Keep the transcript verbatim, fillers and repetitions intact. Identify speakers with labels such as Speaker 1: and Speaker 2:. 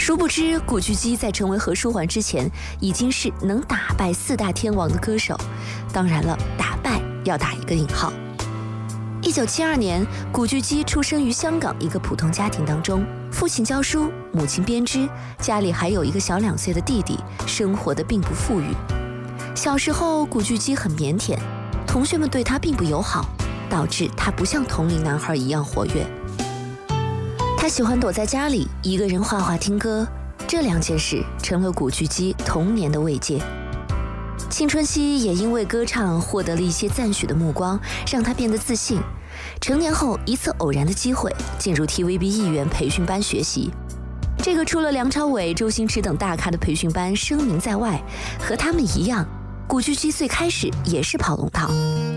Speaker 1: 殊不知，古巨基在成为何书桓之前，已经是能打败四大天王的歌手。当然了，打败要打一个引号。一九七二年，古巨基出生于香港一个普通家庭当中，父亲教书，母亲编织，家里还有一个小两岁的弟弟，生活的并不富裕。小时候，古巨基很腼腆，同学们对他并不友好，导致他不像同龄男孩一样活跃。他喜欢躲在家里一个人画画听歌，这两件事成了古巨基童年的慰藉。青春期也因为歌唱获得了一些赞许的目光，让他变得自信。成年后，一次偶然的机会进入 T V B 艺员培训班学习。这个除了梁朝伟、周星驰等大咖的培训班声名在外，和他们一样，古巨基最开始也是跑龙套。